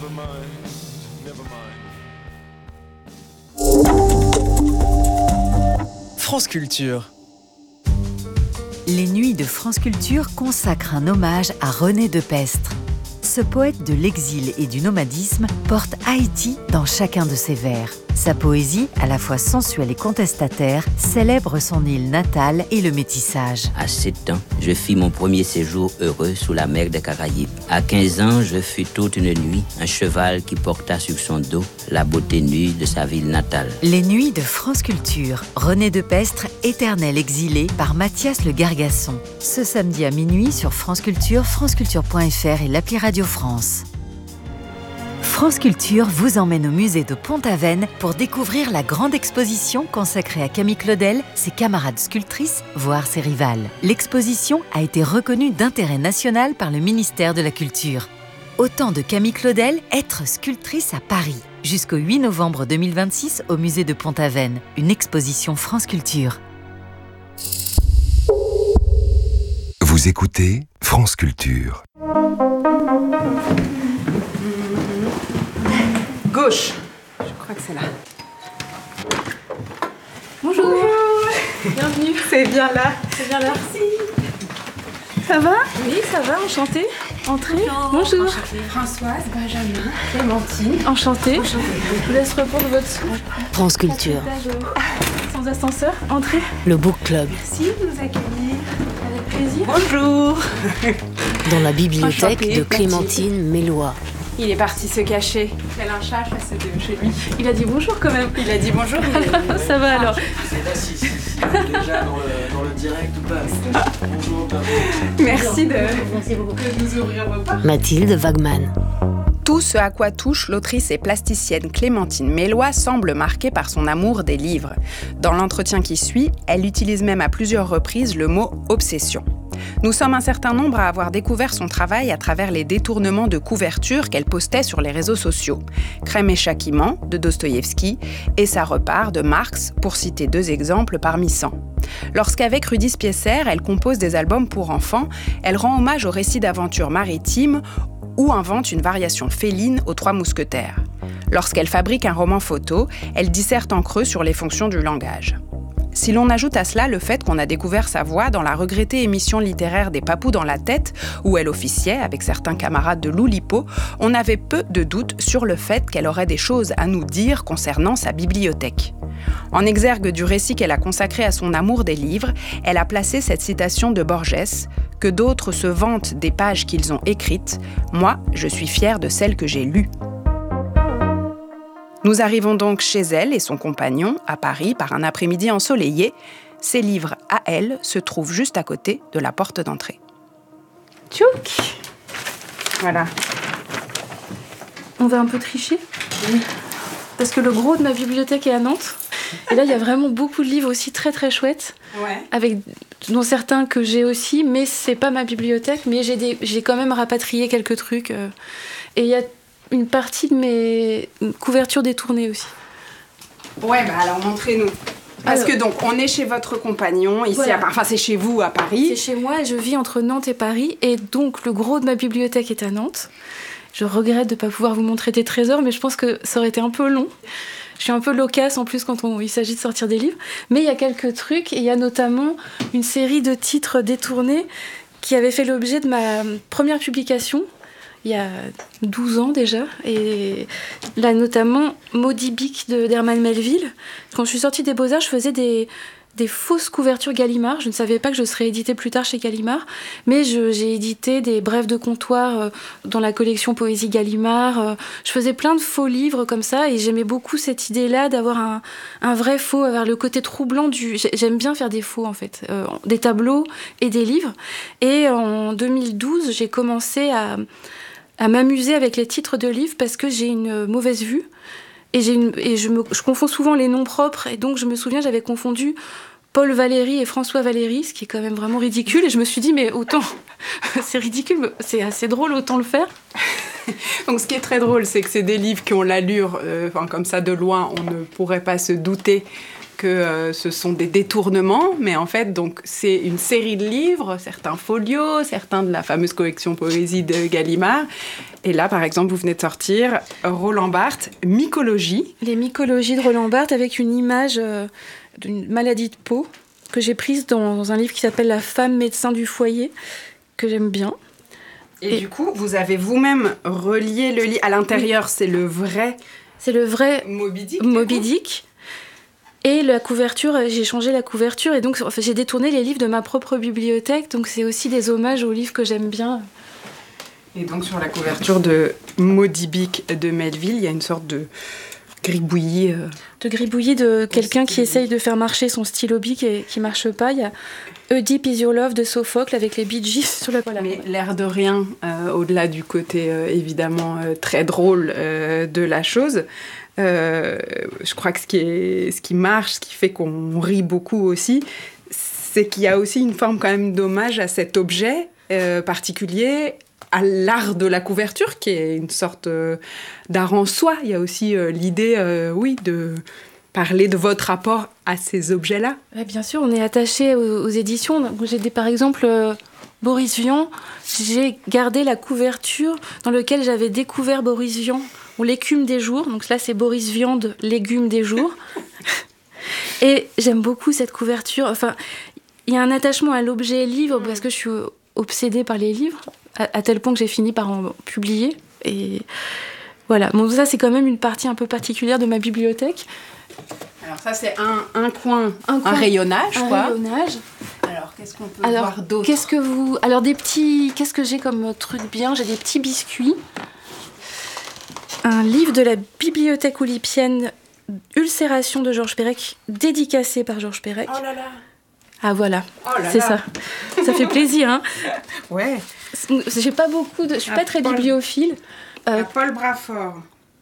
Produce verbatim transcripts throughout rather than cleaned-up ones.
never mind, never mind. France Culture. Les Nuits de France Culture consacrent un hommage à René Depestre. Ce poète de l'exil et du nomadisme porte Haïti dans chacun de ses vers. Sa poésie, à la fois sensuelle et contestataire, célèbre son île natale et le métissage. À sept ans, je fis mon premier séjour heureux sous la mer des Caraïbes. À quinze ans, je fus toute une nuit un cheval qui porta sur son dos la beauté nue de sa ville natale. Les Nuits de France Culture. René Depestre, éternel exilé, par Mathias Le Gargasson. Ce samedi à minuit sur France Culture, franceculture point f r et l'appli Radio France. France Culture vous emmène au musée de Pont-Aven pour découvrir la grande exposition consacrée à Camille Claudel, ses camarades sculptrices, voire ses rivales. L'exposition a été reconnue d'intérêt national par le ministère de la Culture. Autant de Camille Claudel, être sculptrice à Paris. Jusqu'au huit novembre deux mille vingt-six au musée de Pont-Aven. Une exposition France Culture. Vous écoutez France Culture. Gauche. Je crois que c'est là. Bonjour. Bonjour. Bienvenue. C'est bien là. C'est bien là. Merci. Ça va? Oui, ça va, enchantée. Entrez. Bonjour. Bonjour. Enchantée. Françoise, Benjamin, Clémentine. Enchantée. Enchantée. Je vous laisse reprendre votre France Culture. Sans ascenseur. Entrez. Le Book Club. Merci de nous accueillir. Avec plaisir. Bonjour. Dans la bibliothèque Enchantée, de Clémentine Mélois. Il est parti se cacher. Tel un chat face de chez lui. Il a dit bonjour quand même. Il a dit bonjour. Il ça va alors. Je sais pas si c'est déjà dans le, dans le direct ou pas. Bonjour. Merci de, Merci beaucoup. de nous ouvrir vos portes. Mathilde Wagman. Tout ce à quoi touche l'autrice et plasticienne Clémentine Mélois semble marquée par son amour des livres. Dans l'entretien qui suit, elle utilise même à plusieurs reprises le mot « obsession ». Nous sommes un certain nombre à avoir découvert son travail à travers les détournements de couverture qu'elle postait sur les réseaux sociaux. Crème et châtiment de Dostoïevski et Ça repart de Marx, pour citer deux exemples parmi cent. Lorsqu'avec Rudy Spiesser, elle compose des albums pour enfants, elle rend hommage aux récits d'aventures maritimes ou invente une variation féline aux Trois Mousquetaires. Lorsqu'elle fabrique un roman photo, elle disserte en creux sur les fonctions du langage. Si l'on ajoute à cela le fait qu'on a découvert sa voix dans la regrettée émission littéraire des Papous dans la tête, où elle officiait avec certains camarades de l'Oulipo, on avait peu de doutes sur le fait qu'elle aurait des choses à nous dire concernant sa bibliothèque. En exergue du récit qu'elle a consacré à son amour des livres, elle a placé cette citation de Borges, « Que d'autres se vantent des pages qu'ils ont écrites, moi, je suis fière de celles que j'ai lues ». Nous arrivons donc chez elle et son compagnon, à Paris, par un après-midi ensoleillé. Ses livres, à elle, se trouvent juste à côté de la porte d'entrée. Tchouk! Voilà. On va un peu tricher. Oui. Parce que le gros de ma bibliothèque est à Nantes. Et là, il y a vraiment beaucoup de livres aussi très très chouettes. Ouais. Avec, dont certains que j'ai aussi, mais c'est pas ma bibliothèque. Mais j'ai, des, j'ai quand même rapatrié quelques trucs. Euh, et il y a une partie de mes couvertures détournées aussi. Ouais, bah alors montrez-nous. Parce alors, que donc, on est chez votre compagnon, ici, voilà. à Paris. Enfin, c'est chez vous, à Paris. C'est chez moi, et je vis entre Nantes et Paris. Et donc, le gros de ma bibliothèque est à Nantes. Je regrette de ne pas pouvoir vous montrer des trésors, mais je pense que ça aurait été un peu long. Je suis un peu loquace en plus quand on, il s'agit de sortir des livres. Mais il y a quelques trucs, et il y a notamment une série de titres détournés qui avaient fait l'objet de ma première publication, il y a douze ans déjà. Et là, notamment, Maudit Bic de d'Herman Melville. Quand je suis sortie des Beaux-Arts, je faisais des... des fausses couvertures Gallimard. Je ne savais pas que je serais éditée plus tard chez Gallimard, mais je, j'ai édité des brèves de comptoir euh, dans la collection Poésie Gallimard. Euh, je faisais plein de faux livres comme ça, et j'aimais beaucoup cette idée-là d'avoir un, un vrai faux, avoir le côté troublant du... J'aime bien faire des faux, en fait, euh, des tableaux et des livres. Et en deux mille douze, j'ai commencé à, à m'amuser avec les titres de livres parce que j'ai une mauvaise vue. Et, j'ai une, et je, me, je confonds souvent les noms propres, et donc je me souviens, j'avais confondu Paul Valéry et François Valéry, ce qui est quand même vraiment ridicule, et je me suis dit, mais autant, c'est ridicule, mais c'est assez drôle, autant le faire. Donc ce qui est très drôle, c'est que c'est des livres qui ont l'allure, euh, enfin, comme ça de loin, on ne pourrait pas se douter que euh, ce sont des détournements, mais en fait, donc, c'est une série de livres, certains folios, certains de la fameuse collection poésie de Gallimard. Et là, par exemple, vous venez de sortir Roland Barthes, Mycologie. Les mycologies de Roland Barthes avec une image euh, d'une maladie de peau que j'ai prise dans un livre qui s'appelle La femme médecin du foyer, que j'aime bien. Et, Et du coup, vous avez vous-même relié le livre. À l'intérieur, oui. c'est le vrai... C'est le vrai Moby Dick. Moby Dick. Et la couverture, j'ai changé la couverture et donc enfin, j'ai détourné les livres de ma propre bibliothèque. Donc c'est aussi des hommages aux livres que j'aime bien. Et donc sur la couverture de Moby Dick de Melville, il y a une sorte de gribouillis. Euh... De gribouillis de quelqu'un qui essaye de faire marcher son stylo bic et qui marche pas. Il y a Oedipe is your love de Sophocle avec les Bee Gees sur la voilà. Mais l'air de rien, euh, au-delà du côté euh, évidemment euh, très drôle euh, de la chose, euh, je crois que ce qui, est, ce qui marche, ce qui fait qu'on rit beaucoup aussi, c'est qu'il y a aussi une forme quand même d'hommage à cet objet euh, particulier, à l'art de la couverture, qui est une sorte euh, d'art en soi. Il y a aussi euh, l'idée, euh, oui, de parler de votre rapport à ces objets-là. Ouais, bien sûr, on est attaché aux, aux éditions. Donc, j'ai des, par exemple, euh, Boris Vian. J'ai gardé la couverture dans laquelle j'avais découvert Boris Vian, ou L'écume des jours. Donc là, c'est Boris Viande, Légumes des jours. Et j'aime beaucoup cette couverture. Enfin, il y a un attachement à l'objet livre, parce que je suis obsédée par les livres, à, à tel point que j'ai fini par en publier. Et voilà. Bon, ça, c'est quand même une partie un peu particulière de ma bibliothèque. Alors ça, c'est un, un coin, un, coin, un rayonnage, un quoi. rayonnage. Alors, qu'est-ce qu'on peut Alors, voir d'autre ? Qu'est-ce que vous... Alors, des petits... Qu'est-ce que j'ai comme truc bien ? J'ai des petits biscuits. Un livre de la bibliothèque oulipienne, Ulcération de Georges Perec, dédicacé par Georges Perec. Oh là là ! Ah voilà, oh là c'est là. ça. Ça fait plaisir, hein. Ouais. J'ai pas beaucoup de... Je suis pas très Paul... bibliophile. Euh, Paul Brafort.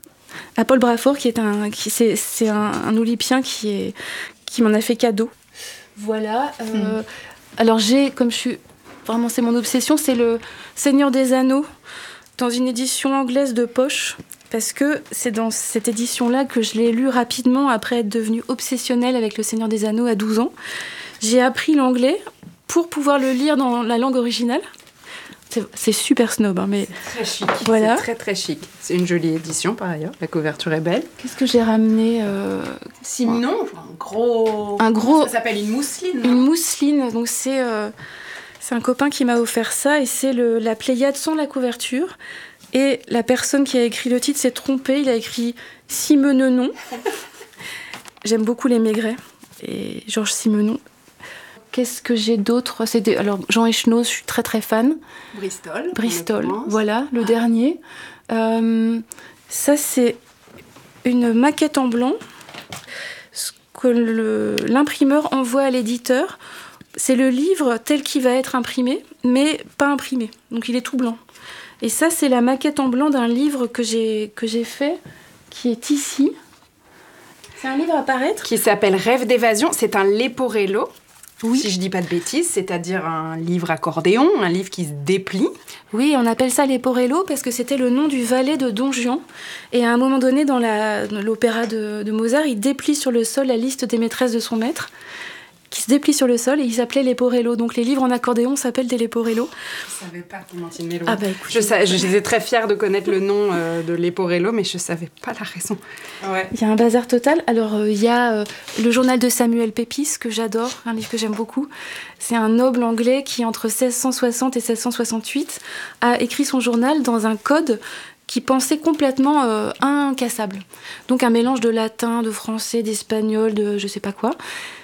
À Paul Brafort, qui est un, qui, c'est, c'est un, un oulipien qui, est, qui m'en a fait cadeau. Voilà. Euh, mm. Alors j'ai, comme je suis, vraiment c'est mon obsession, c'est le Seigneur des Anneaux, dans une édition anglaise de poche, parce que c'est dans cette édition-là que je l'ai lu rapidement après être devenue obsessionnelle avec le Seigneur des Anneaux à douze ans. J'ai appris l'anglais pour pouvoir le lire dans la langue originale. C'est, c'est super snob, hein, mais c'est très chic. Voilà. C'est très très chic. C'est une jolie édition par ailleurs. La couverture est belle. Qu'est-ce que j'ai ramené euh... Sinon, un gros. Un gros. Ça s'appelle une mousseline. Une mousseline. Donc c'est euh... c'est un copain qui m'a offert ça et c'est le la Pléiade sans la couverture. Et la personne qui a écrit le titre s'est trompée. Il a écrit Simenon. J'aime beaucoup les Maigret et Georges Simenon. Qu'est-ce que j'ai d'autre ? C'est des... Alors, Jean Echenoz, je suis très très fan. Bristol. Bristol, voilà, le ah. dernier. Euh, ça, c'est une maquette en blanc. Ce que le... l'imprimeur envoie à l'éditeur, c'est le livre tel qu'il va être imprimé, mais pas imprimé. Donc, il est tout blanc. Et ça, c'est la maquette en blanc d'un livre que j'ai, que j'ai fait, qui est ici. C'est un livre à paraître. Qui s'appelle Rêve d'évasion. C'est un Leporello. Oui. Si je dis pas de bêtises, c'est-à-dire un livre accordéon, un livre qui se déplie. Oui, on appelle ça Leporello parce que c'était le nom du valet de Don Juan. Et à un moment donné, dans, la, dans l'opéra de, de Mozart, il déplie sur le sol la liste des maîtresses de son maître, qui se déplie sur le sol, et il s'appelait Leporello. Donc les livres en accordéon s'appellent des Leporello. Je savais pas, Clémentine Mélois. Ah bah écoute. Je, sa- j'étais très fière de connaître le nom euh, de Leporello, mais je savais pas la raison. Ouais. Il y a un bazar total. Alors euh, il y a euh, le journal de Samuel Pepys, que j'adore, un livre que j'aime beaucoup. C'est un noble anglais qui, entre seize cent soixante et seize cent soixante-huit, a écrit son journal dans un code qui pensait complètement euh, incassable. Donc un mélange de latin, de français, d'espagnol, de je sais pas quoi.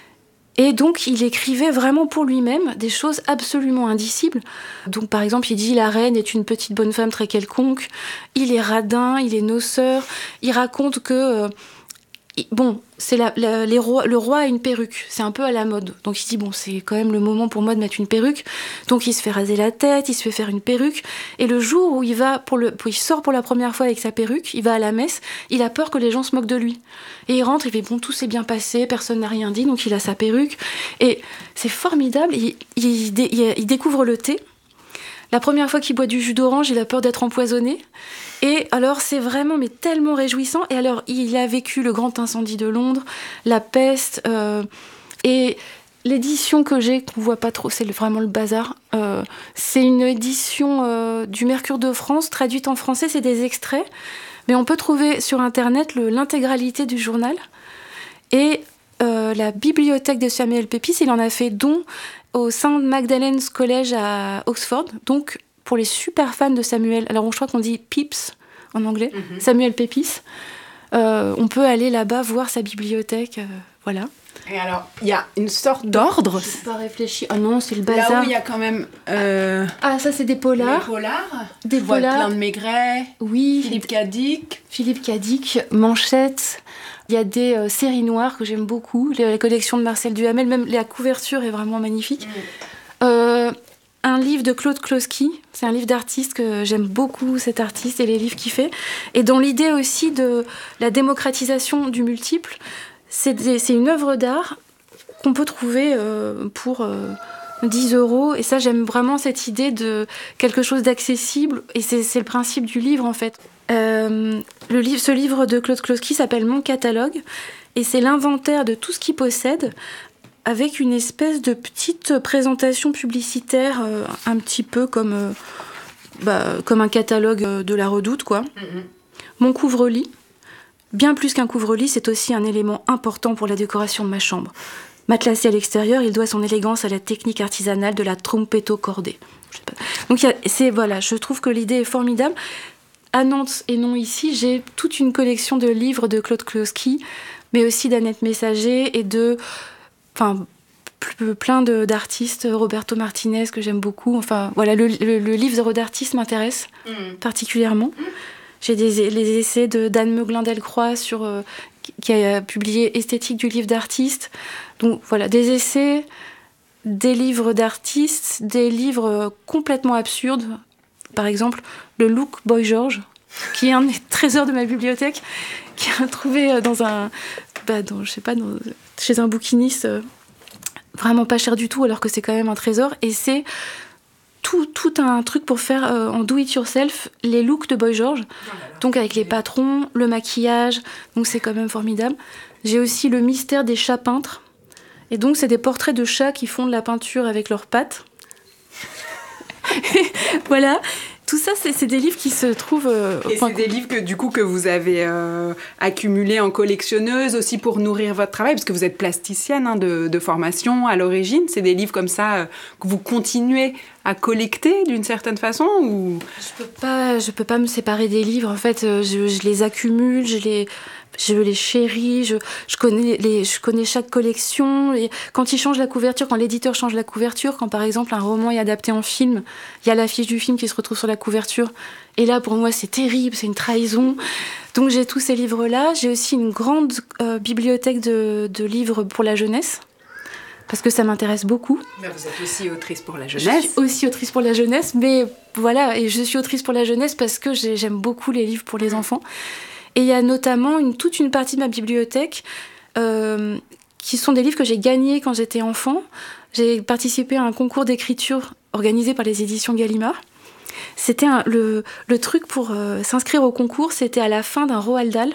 Et donc, il écrivait vraiment pour lui-même des choses absolument indicibles. Donc, par exemple, il dit « La reine est une petite bonne femme très quelconque. Il est radin, il est noceur. » Il raconte que... Euh, bon, c'est la, la, les rois, le roi a une perruque. C'est un peu à la mode. Donc, il dit « Bon, c'est quand même le moment pour moi de mettre une perruque. » Donc, il se fait raser la tête, il se fait faire une perruque. Et le jour où il, va pour le, où il sort pour la première fois avec sa perruque, il va à la messe, il a peur que les gens se moquent de lui. Et il rentre, il fait « Bon, tout s'est bien passé, personne n'a rien dit. » Donc, il a sa perruque. Et c'est formidable. Il, il, il, il découvre le thé. La première fois qu'il boit du jus d'orange, il a peur d'être empoisonné. Et alors, c'est vraiment mais tellement réjouissant. Et alors, il a vécu le grand incendie de Londres, la peste. Euh, et l'édition que j'ai, qu'on voit pas trop, c'est vraiment le bazar. Euh, c'est une édition euh, du Mercure de France, traduite en français, c'est des extraits. Mais on peut trouver sur Internet le, l'intégralité du journal. Et euh, la bibliothèque de Samuel Pepys, il en a fait don au Saint Magdalene's College à Oxford. Donc, pour les super fans de Samuel, alors je crois qu'on dit Pepys en anglais, mm-hmm. Samuel Pepys, euh, on peut aller là-bas voir sa bibliothèque, euh, voilà. Et alors, il y a une sorte d'ordre. Je n'ai pas réfléchi. Oh non, c'est le bazar. Là où il y a quand même... Euh, ah, ça, c'est des polars. Des polars. Des Je vois polars. plein de Maigret. Oui. Philippe Cadic. Philippe Cadic, Manchette. Il y a des euh, séries noires que j'aime beaucoup. La collection de Marcel Duhamel, même la couverture est vraiment magnifique. Mm. Euh, un livre de Claude Kloski. C'est un livre d'artiste que j'aime beaucoup, cet artiste, et les livres qu'il fait. Et dans l'idée aussi de la démocratisation du multiple, C'est, des, c'est une œuvre d'art qu'on peut trouver euh, pour euh, dix euros. Et ça, j'aime vraiment cette idée de quelque chose d'accessible. Et c'est, c'est le principe du livre, en fait. Euh, le livre, ce livre de Claude Kloski s'appelle Mon catalogue. Et c'est l'inventaire de tout ce qu'il possède, avec une espèce de petite présentation publicitaire, euh, un petit peu comme, euh, bah, comme un catalogue de la Redoute, quoi. Mm-hmm. Mon couvre-lit. Bien plus qu'un couvre-lit, c'est aussi un élément important pour la décoration de ma chambre. Matelassé à l'extérieur, il doit son élégance à la technique artisanale de la trompetto cordée. Je sais pas. Donc, y a, c'est, voilà, je trouve que l'idée est formidable. À Nantes et non ici, j'ai toute une collection de livres de Claude Kloski, mais aussi d'Annette Messager et de... Enfin, plein de, d'artistes, Roberto Martinez, que j'aime beaucoup. Enfin, voilà, le, le, le livre d'artiste m'intéresse mmh. particulièrement. Mmh. J'ai des, les essais de d'Anne Meuglin-Delcroix sur, euh, qui a publié Esthétique du livre d'artiste. Donc voilà, des essais, des livres d'artistes, des livres complètement absurdes. Par exemple, le Look Boy George, qui est un des trésors de ma bibliothèque, qui a trouvé dans un, bah dans, je sais pas, dans, chez un bouquiniste, euh, vraiment pas cher du tout, alors que c'est quand même un trésor. Et c'est Tout, tout un truc pour faire euh, en do-it-yourself les looks de Boy George, donc avec les patrons, le maquillage, donc c'est quand même formidable. J'ai aussi le mystère des chats peintres, et donc c'est des portraits de chats qui font de la peinture avec leurs pattes. Voilà, tout ça c'est, c'est des livres qui se trouvent... Euh, et c'est des livres que, du coup, que vous avez euh, accumulés en collectionneuse aussi pour nourrir votre travail, parce que vous êtes plasticienne hein, de, de formation à l'origine. C'est des livres comme ça euh, que vous continuez à collecter d'une certaine façon ou... Je peux pas, je peux pas me séparer des livres. En fait, je, je les accumule, je les... Je les chéris, je, je, connais les, je connais chaque collection. Et quand ils changent la couverture, quand l'éditeur change la couverture, quand par exemple un roman est adapté en film, il y a l'affiche du film qui se retrouve sur la couverture. Et là, pour moi, c'est terrible, c'est une trahison. Donc j'ai tous ces livres-là. J'ai aussi une grande euh, bibliothèque de, de livres pour la jeunesse, parce que ça m'intéresse beaucoup. Mais vous êtes aussi autrice pour la jeunesse. Je suis aussi autrice pour la jeunesse, mais voilà, et je suis autrice pour la jeunesse parce que j'ai, j'aime beaucoup les livres pour les enfants. Et il y a notamment une, toute une partie de ma bibliothèque euh, qui sont des livres que j'ai gagnés quand j'étais enfant. J'ai participé à un concours d'écriture organisé par les éditions Gallimard. C'était un, le, le truc pour euh, s'inscrire au concours, c'était à la fin d'un Roald Dahl.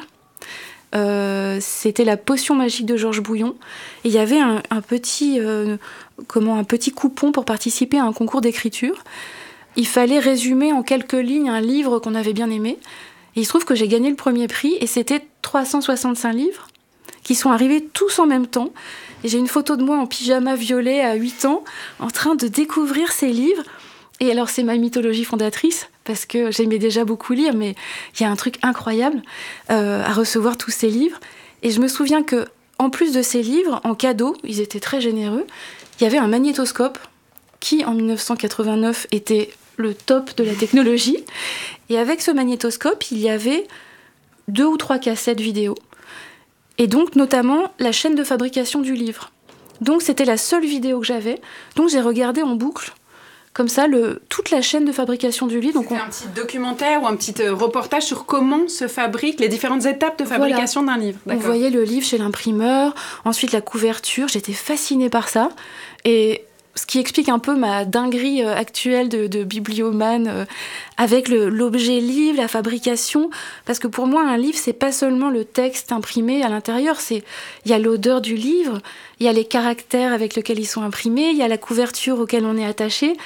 Euh, c'était La potion magique de Georges Bouillon. Et il y avait un, un, petit, euh, comment, un petit coupon pour participer à un concours d'écriture. Il fallait résumer en quelques lignes un livre qu'on avait bien aimé. Et il se trouve que j'ai gagné le premier prix et c'était trois cent soixante-cinq livres qui sont arrivés tous en même temps. Et j'ai une photo de moi en pyjama violet à huit ans en train de découvrir ces livres. Et alors c'est ma mythologie fondatrice parce que j'aimais déjà beaucoup lire, mais il y a un truc incroyable euh, à recevoir tous ces livres. Et je me souviens que en plus de ces livres, en cadeau, ils étaient très généreux, il y avait un magnétoscope qui en dix-neuf cent quatre-vingt-neuf était le top de la technologie. Et avec ce magnétoscope, il y avait deux ou trois cassettes vidéo. Et donc, notamment, la chaîne de fabrication du livre. Donc, c'était la seule vidéo que j'avais. Donc, j'ai regardé en boucle, comme ça, le, toute la chaîne de fabrication du livre. Donc, c'était on... un petit documentaire ou un petit euh, reportage sur comment se fabriquent les différentes étapes de fabrication voilà. d'un livre. D'accord. On voyait le livre chez l'imprimeur, ensuite la couverture. J'étais fascinée par ça. Et ce qui explique un peu ma dinguerie euh, actuelle de, de bibliomane euh, avec le, l'objet livre, la fabrication. Parce que pour moi, un livre, c'est pas seulement le texte imprimé à l'intérieur. C'est, il y a l'odeur du livre, il y a les caractères avec lesquels ils sont imprimés, il y a la couverture auquel on est attaché.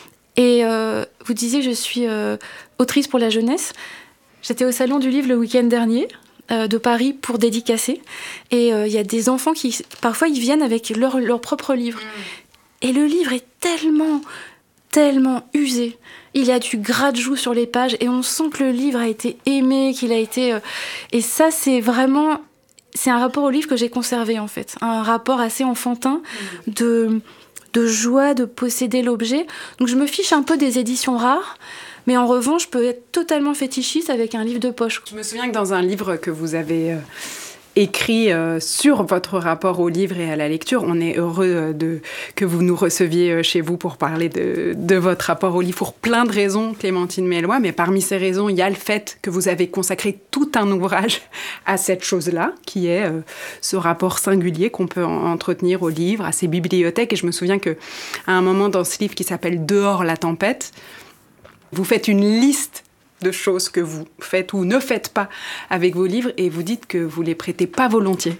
Et euh, vous disiez, je suis euh, autrice pour la jeunesse. J'étais au Salon du Livre le week-end dernier euh, de Paris pour dédicacer. Et il euh, y a des enfants qui, parfois, ils viennent avec leur, leur propre livre. Et le livre est tellement, tellement usé. Il y a du gratte-joue sur les pages et on sent que le livre a été aimé, qu'il a été... Euh... Et ça, c'est vraiment... C'est un rapport au livre que j'ai conservé, en fait. Un rapport assez enfantin de, de joie de posséder l'objet. Donc je me fiche un peu des éditions rares. Mais en revanche, je peux être totalement fétichiste avec un livre de poche. Je me souviens que dans un livre que vous avez euh, écrit euh, sur votre rapport au livre et à la lecture, on est heureux euh, de, que vous nous receviez euh, chez vous pour parler de, de votre rapport au livre pour plein de raisons, Clémentine Melloy. Mais parmi ces raisons, il y a le fait que vous avez consacré tout un ouvrage à cette chose-là, qui est euh, ce rapport singulier qu'on peut en- entretenir au livre, à ses bibliothèques. Et je me souviens qu'à un moment dans ce livre qui s'appelle « Dehors la tempête », vous faites une liste de choses que vous faites ou ne faites pas avec vos livres et vous dites que vous les prêtez pas volontiers.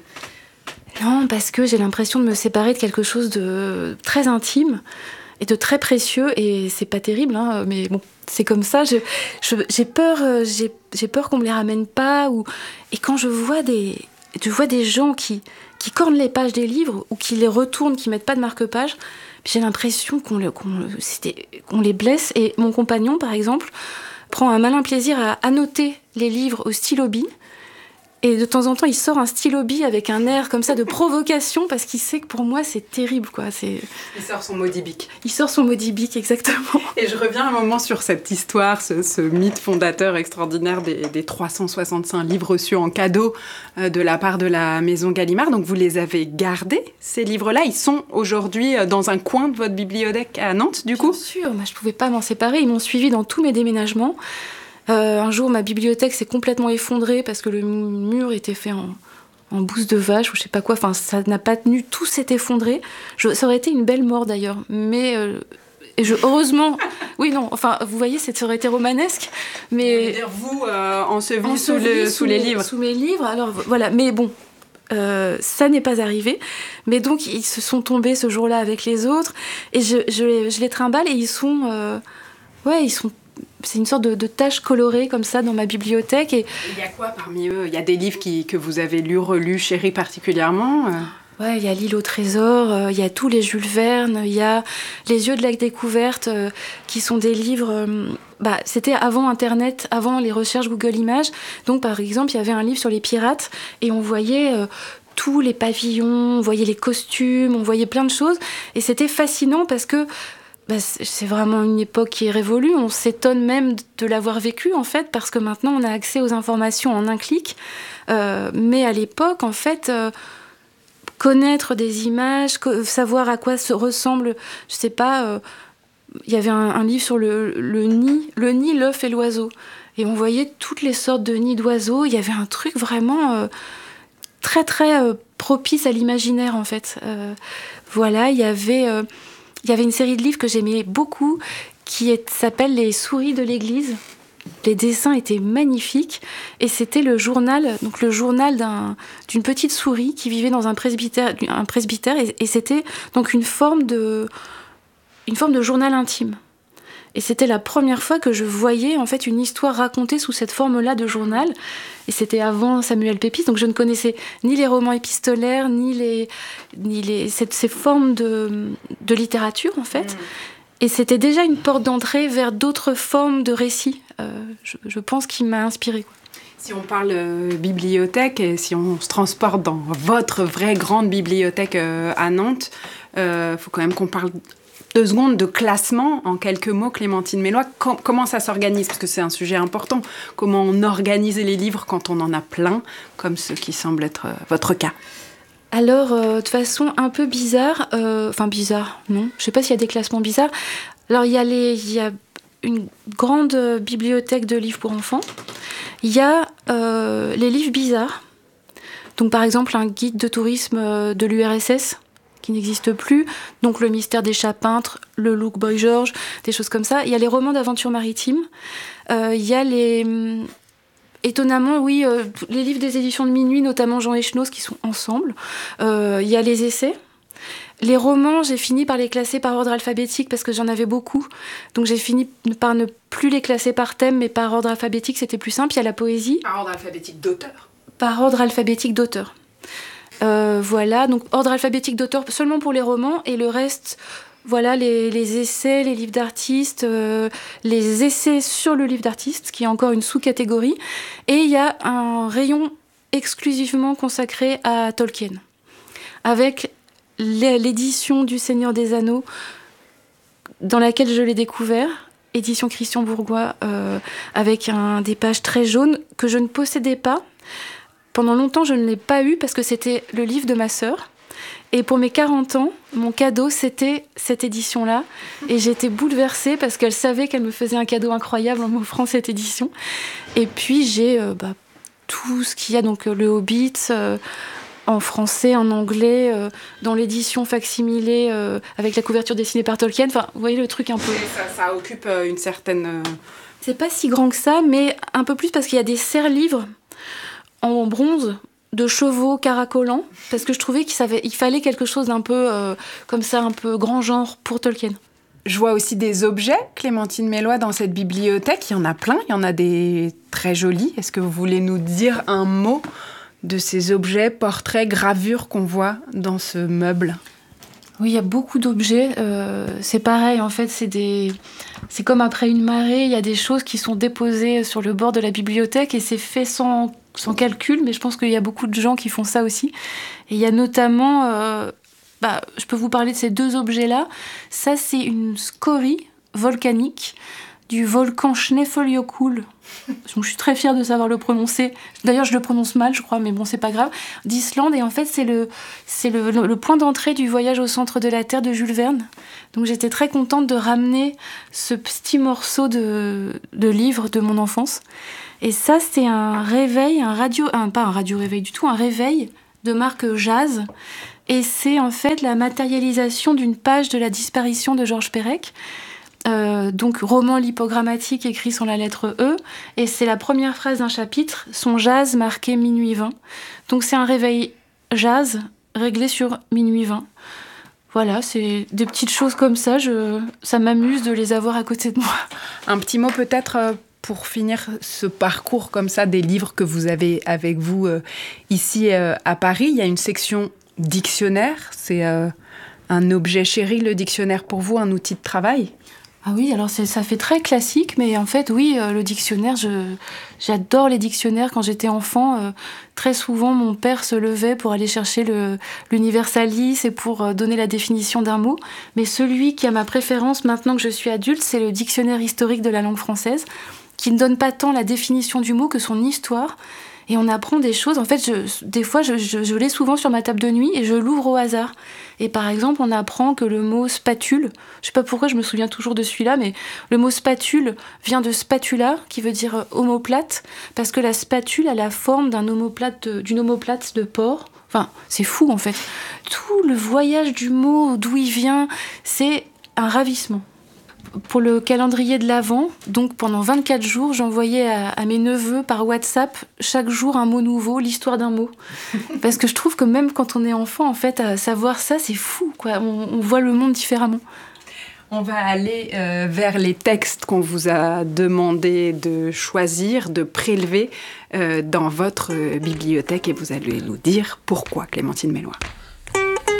Non, parce que j'ai l'impression de me séparer de quelque chose de très intime et de très précieux. Et c'est pas terrible, hein, mais bon, c'est comme ça. Je, je, j'ai peur, euh, j'ai, j'ai peur qu'on me les ramène pas. Ou... Et quand je vois des, je vois des gens qui, qui cornent les pages des livres ou qui les retournent, qui mettent pas de marque-page, j'ai l'impression qu'on, le, qu'on, c'était, qu'on les blesse. Et mon compagnon, par exemple, prend un malin plaisir à annoter les livres au stylo-bille. Et de temps en temps, il sort un stylo-bille avec un air comme ça de provocation parce qu'il sait que pour moi, c'est terrible, quoi. C'est... Il sort son Moby-Dick. Il sort son Moby-Dick, exactement. Et je reviens un moment sur cette histoire, ce, ce mythe fondateur extraordinaire des, des trois cent soixante-cinq livres reçus en cadeau euh, de la part de la Maison Gallimard. Donc vous les avez gardés, ces livres-là. Ils sont aujourd'hui euh, dans un coin de votre bibliothèque à Nantes, du coup ? Bien sûr, moi, je ne pouvais pas m'en séparer. Ils m'ont suivi dans tous mes déménagements. Euh, un jour, ma bibliothèque s'est complètement effondrée parce que le mur était fait en, en bouse de vache ou je sais pas quoi. Enfin, ça n'a pas tenu, tout s'est effondré. Je, ça aurait été une belle mort d'ailleurs. Mais euh, et je, heureusement, oui, non, enfin, vous voyez, ça aurait été romanesque. Mais dire vous, euh, enseveli en sous, le, sous, sous les mes, livres. Sous mes livres, alors voilà. Mais bon, euh, ça n'est pas arrivé. Mais donc, ils se sont tombés ce jour-là avec les autres. Et je, je, je les trimballe et ils sont... Euh, ouais, ils sont... C'est une sorte de, de tache colorée comme ça dans ma bibliothèque. Et... Il y a quoi parmi eux ? Il y a des livres qui, que vous avez lus, relus, chéris particulièrement ? Ouais, il y a L'île au trésor, euh, il y a tous les Jules Verne, il y a Les yeux de la découverte, euh, qui sont des livres... Euh, bah, c'était avant Internet, avant les recherches Google Images. Donc, par exemple, il y avait un livre sur les pirates et on voyait... Euh, tous les pavillons, on voyait les costumes, on voyait plein de choses. Et c'était fascinant parce que bah, c'est vraiment une époque qui est révolue. On s'étonne même de l'avoir vécue, en fait, parce que maintenant, on a accès aux informations en un clic. Euh, mais à l'époque, en fait, euh, connaître des images, co- savoir à quoi se ressemble, je sais pas, euh, il y avait un, un livre sur le, le nid, le nid, l'œuf et l'oiseau. Et on voyait toutes les sortes de nids d'oiseaux. Il y avait un truc vraiment euh, très, très euh, propice à l'imaginaire, en fait. Euh, voilà, il y avait... Euh, Il y avait une série de livres que j'aimais beaucoup qui est, s'appelle Les souris de l'église. Les dessins étaient magnifiques et c'était le journal, donc le journal d'un, d'une petite souris qui vivait dans un presbytère, un presbytère et, et c'était donc une forme de, une forme de journal intime. Et c'était la première fois que je voyais en fait une histoire racontée sous cette forme-là de journal. Et c'était avant Samuel Pepys, donc je ne connaissais ni les romans épistolaires, ni, les, ni les, cette, ces formes de, de littérature, en fait. Mmh. Et c'était déjà une porte d'entrée vers d'autres formes de récits, euh, je, je pense, qui m'a inspirée, quoi. Si on parle euh, bibliothèque et si on se transporte dans votre vraie grande bibliothèque euh, à Nantes, il euh, faut quand même qu'on parle... Deux secondes de classement, en quelques mots, Clémentine Melloy. Com- comment ça s'organise ? Parce que c'est un sujet important. Comment on organise les livres quand on en a plein, comme ce qui semble être euh, votre cas ? Alors, euh, de façon un peu bizarre, euh, enfin bizarre, non, je ne sais pas s'il y a des classements bizarres. Alors, il y a, les, il y a une grande bibliothèque de livres pour enfants. Il y a euh, les livres bizarres. Donc, par exemple, un guide de tourisme de l'U R S S, qui n'existe plus, donc Le mystère des chats peintres, Le Loup Boy George, des choses comme ça. Il y a les romans d'aventure maritime, euh, il y a les... Étonnamment, oui, euh, les livres des éditions de Minuit, notamment Jean Echenoz, qui sont ensemble. Euh, il y a les essais. Les romans, j'ai fini par les classer par ordre alphabétique parce que j'en avais beaucoup. Donc j'ai fini par ne plus les classer par thème, mais par ordre alphabétique, c'était plus simple. Il y a la poésie. Par ordre alphabétique d'auteur. Par ordre alphabétique d'auteur. Euh, voilà, donc ordre alphabétique d'auteur seulement pour les romans, et le reste... Voilà, les, les essais, les livres d'artistes, euh, les essais sur le livre d'artiste, qui est encore une sous-catégorie. Et il y a un rayon exclusivement consacré à Tolkien, avec l'édition du Seigneur des Anneaux, dans laquelle je l'ai découvert, édition Christian Bourgois, euh, avec un, des pages très jaunes que je ne possédais pas. Pendant longtemps, je ne l'ai pas eu parce que c'était le livre de ma sœur. Et pour mes quarante ans, mon cadeau, c'était cette édition-là. Et j'étais bouleversée parce qu'elle savait qu'elle me faisait un cadeau incroyable en m'offrant cette édition. Et puis, j'ai euh, bah, tout ce qu'il y a, donc le Hobbit, euh, en français, en anglais, euh, dans l'édition facsimilée, euh, avec la couverture dessinée par Tolkien. Enfin, vous voyez le truc un peu... Ça, ça occupe euh, une certaine... Euh... C'est pas si grand que ça, mais un peu plus parce qu'il y a des serre-livres en bronze, de chevaux caracolants, parce que je trouvais qu'il savait, il fallait quelque chose d'un peu euh, comme ça, un peu grand genre pour Tolkien. Je vois aussi des objets, Clémentine Melloy, dans cette bibliothèque. Il y en a plein, il y en a des très jolis. Est-ce que vous voulez nous dire un mot de ces objets, portraits, gravures qu'on voit dans ce meuble ? Oui, il y a beaucoup d'objets. Euh, c'est pareil, en fait, c'est des... c'est comme après une marée. Il y a des choses qui sont déposées sur le bord de la bibliothèque et c'est fait sans, sans calcul, mais je pense qu'il y a beaucoup de gens qui font ça aussi. Et il y a notamment... Euh, bah, je peux vous parler de ces deux objets-là. Ça, c'est une scorie volcanique du volcan Snæfellsjökull. Je suis très fière de savoir le prononcer. D'ailleurs, je le prononce mal, je crois, mais bon, c'est pas grave. D'Islande, et en fait, c'est le, c'est le, le, le point d'entrée du voyage au centre de la Terre de Jules Verne. Donc, j'étais très contente de ramener ce petit morceau de, de livre de mon enfance. Et ça, c'est un réveil, un radio, un, pas un radio-réveil du tout, un réveil de marque Jazz. Et c'est en fait la matérialisation d'une page de La disparition de Georges Perec. Euh, donc roman lipogrammatique écrit sans la lettre E, et c'est la première phrase d'un chapitre, son jazz marqué minuit vingt. Donc c'est un réveil jazz réglé sur minuit vingt. Voilà, c'est des petites choses comme ça, je, ça m'amuse de les avoir à côté de moi. Un petit mot peut-être pour finir ce parcours comme ça des livres que vous avez avec vous euh, ici euh, à Paris. Il y a une section dictionnaire, c'est euh, un objet chéri, le dictionnaire pour vous, un outil de travail ? Ah oui, alors c'est, ça fait très classique, mais en fait, oui, euh, le dictionnaire, je, j'adore les dictionnaires. Quand j'étais enfant, euh, très souvent, mon père se levait pour aller chercher le, l'Universalis et pour euh, donner la définition d'un mot. Mais celui qui a ma préférence maintenant que je suis adulte, c'est le dictionnaire historique de la langue française, qui ne donne pas tant la définition du mot que son histoire. Et on apprend des choses. En fait, je, des fois, je, je, je l'ai souvent sur ma table de nuit et je l'ouvre au hasard. Et par exemple, on apprend que le mot spatule, je sais pas pourquoi je me souviens toujours de celui-là, mais le mot spatule vient de spatula, qui veut dire omoplate, parce que la spatule a la forme d'un omoplate de, d'une omoplate de porc. Enfin, c'est fou en fait. Tout le voyage du mot, d'où il vient, c'est un ravissement. Pour le calendrier de l'Avent, donc pendant vingt-quatre jours, j'envoyais à, à mes neveux par WhatsApp chaque jour un mot nouveau, l'histoire d'un mot. Parce que je trouve que même quand on est enfant, en fait, à savoir ça, c'est fou, quoi. On, on voit le monde différemment. On va aller euh, vers les textes qu'on vous a demandé de choisir, de prélever euh, dans votre euh, bibliothèque, et vous allez nous dire pourquoi, Clémentine Melloy.